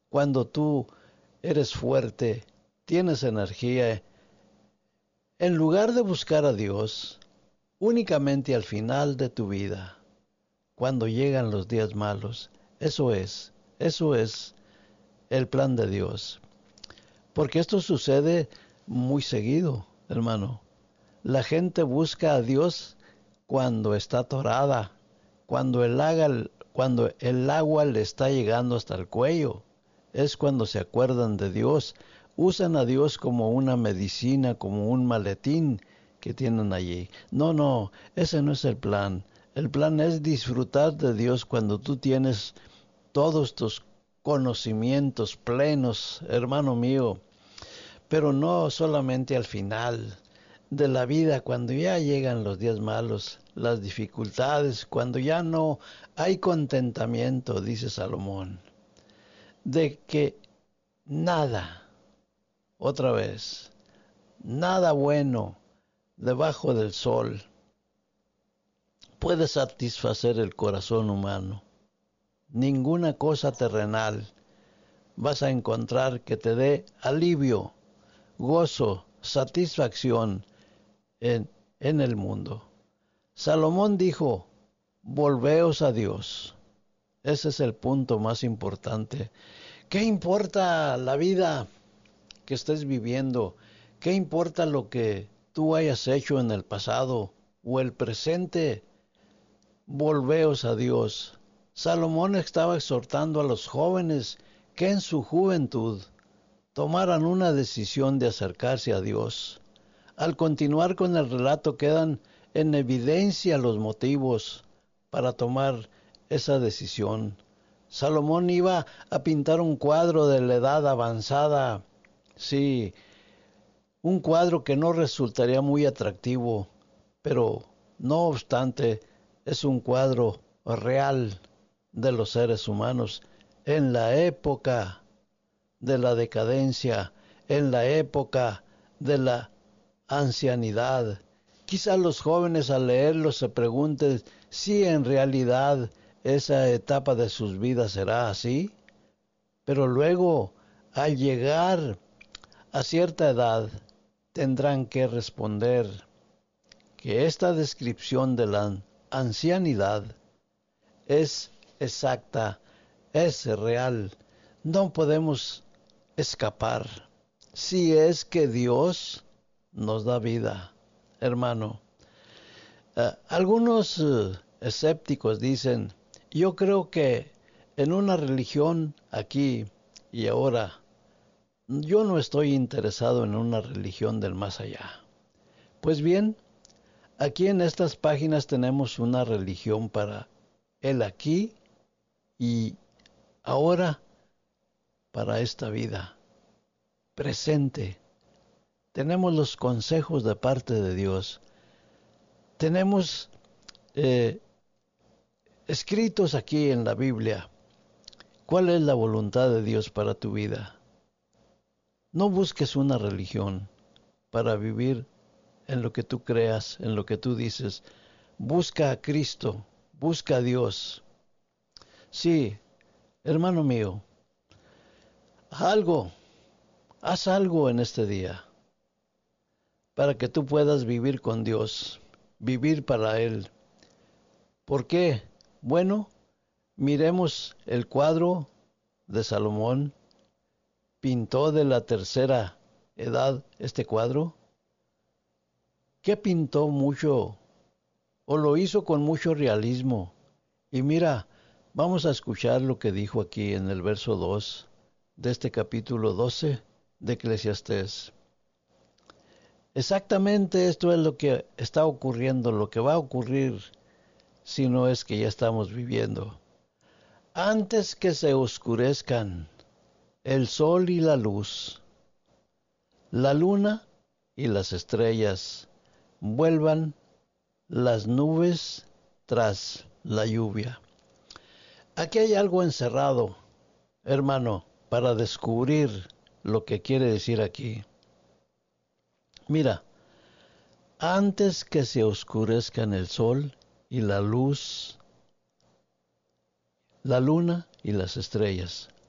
cuando tú eres fuerte, tienes energía, en lugar de buscar a Dios únicamente al final de tu vida, cuando llegan los días malos, eso es el plan de Dios. Porque esto sucede muy seguido, hermano. La gente busca a Dios cuando está atorada, cuando el agua le está llegando hasta el cuello. Es cuando se acuerdan de Dios. Usan a Dios como una medicina, como un maletín que tienen allí. No, no, ese no es el plan. El plan es disfrutar de Dios cuando tú tienes todos tus conocimientos plenos, hermano mío, pero no solamente al final de la vida, cuando ya llegan los días malos, las dificultades, cuando ya no hay contentamiento, dice Salomón, de que nada, otra vez, nada bueno debajo del sol puede satisfacer el corazón humano. Ninguna cosa terrenal vas a encontrar que te dé alivio, gozo, satisfacción en el mundo. Salomón dijo, volveos a Dios. Ese es el punto más importante. ¿Qué importa la vida que estés viviendo? ¿Qué importa lo que tú hayas hecho en el pasado o el presente? Volveos a Dios. Salomón estaba exhortando a los jóvenes que en su juventud tomaran una decisión de acercarse a Dios. Al continuar con el relato quedan en evidencia los motivos para tomar esa decisión. Salomón iba a pintar un cuadro de la edad avanzada, sí, un cuadro que no resultaría muy atractivo, pero no obstante es un cuadro real de los seres humanos en la época de la decadencia, en la época de la ancianidad. Quizá los jóvenes al leerlo se pregunten si en realidad esa etapa de sus vidas será así, pero luego, al llegar a cierta edad, tendrán que responder que esta descripción de la ancianidad es exacta, es real. No podemos escapar si es que Dios nos da vida, hermano. Algunos escépticos dicen, yo creo que en una religión aquí y ahora, yo no estoy interesado en una religión del más allá. Pues bien, aquí en estas páginas tenemos una religión para el aquí y ahora, para esta vida presente. Tenemos los consejos de parte de Dios. Tenemos eh, escritos aquí en la Biblia cuál es la voluntad de Dios para tu vida. No busques una religión para vivir en lo que tú creas, en lo que tú dices. Busca a Cristo, busca a Dios. Sí, hermano mío, algo, haz algo en este día para que tú puedas vivir con Dios, vivir para Él. ¿Por qué? Bueno, miremos el cuadro de Salomón. Pintó de la tercera edad este cuadro. ¿Qué pintó mucho? O lo hizo con mucho realismo. Y mira, vamos a escuchar lo que dijo aquí en el verso 2 de este capítulo 12 de Eclesiastés. Exactamente esto es lo que está ocurriendo, lo que va a ocurrir si no es que ya estamos viviendo. Antes que se oscurezcan el sol y la luna y las estrellas, vuelvan las nubes tras la lluvia. Aquí hay algo encerrado, hermano, para descubrir lo que quiere decir aquí. Mira, antes que se oscurezcan el sol y la luna y las estrellas.